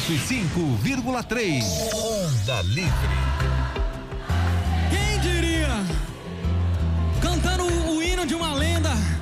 105,3. Onda Livre. Quem diria? Cantando o hino de uma lenda.